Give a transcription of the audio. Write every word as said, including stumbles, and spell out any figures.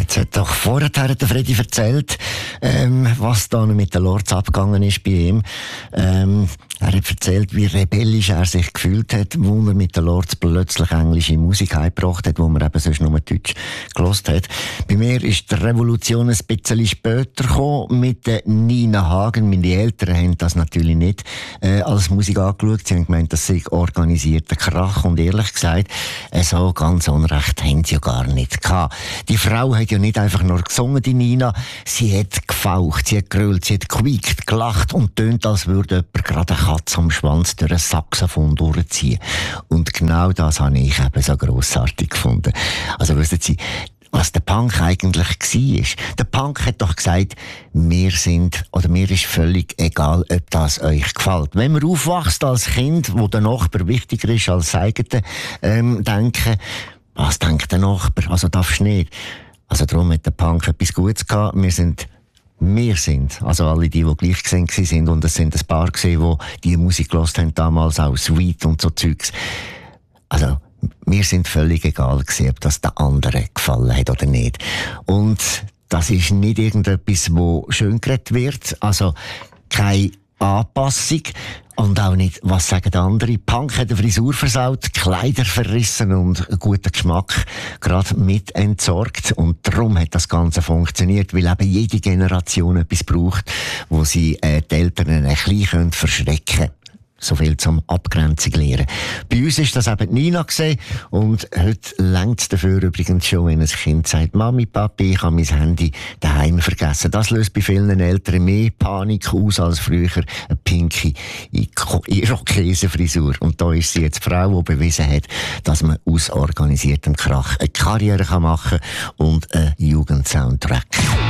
Jetzt hat doch vorher der Freddy erzählt, ähm, was da mit den Lords abgegangen ist bei ihm. Ähm, er hat erzählt, wie rebellisch er sich gefühlt hat, wo er mit den Lords plötzlich englische Musik heimgebracht hat, wo man eben sonst nur Deutsch gehört hat. Bei mir ist die Revolution ein bisschen später gekommen, mit der Nina Hagen. Meine Eltern haben das natürlich nicht äh, als Musik angeschaut. Sie haben gemeint, das sei organisierter Krach. Und ehrlich gesagt, äh, so ganz Unrecht haben sie ja gar nicht gehabt. Die Frau hat ja nicht einfach nur gesungen, die Nina. Sie hat gefaucht, sie hat gegrölt, sie hat gequiekt, gelacht und tönt, als würde jemand gerade eine Katze am Schwanz durch ein Saxophon durchziehen. Und genau das habe ich eben so grossartig gefunden. Also wissen Sie, was der Punk eigentlich war. Der Punk hat doch gesagt, wir sind, oder mir ist völlig egal, ob das euch gefällt. Wenn man aufwächst als Kind, wo der Nachbar wichtiger ist als das eigene, ähm, denken, was denkt der Nachbar? Also darfst du nicht. Also darum hat der Punk etwas Gutes gehabt. Wir sind Wir sind, also alle die, die gleich gesehen sind, und es sind ein paar gesehen, die die Musik gehört haben damals, auch Sweet und so Zeugs. Also, mir sind völlig egal gewesen, ob das den anderen gefallen hat oder nicht. Und das ist nicht irgendetwas, wo schön geredet wird, also keine Anpassung. Und auch nicht, was sagen andere. Punk hat eine Frisur versaut, Kleider verrissen und einen guten Geschmack gerade mit entsorgt. Und darum hat das Ganze funktioniert, weil eben jede Generation etwas braucht, wo sie äh, die Eltern ein bisschen verschrecken können. So viel zum Abgrenzung lernen. Bei uns ist das eben Nina gesehen und heute längt's dafür übrigens schon, wenn ein Kind sagt, Mami, Papi, ich habe mein Handy daheim vergessen. Das löst bei vielen Eltern mehr Panik aus als früher eine pinke Irokesenfrisur. Und da ist sie jetzt die Frau, die bewiesen hat, dass man aus organisiertem Krach eine Karriere machen kann und einen Jugendsoundtrack.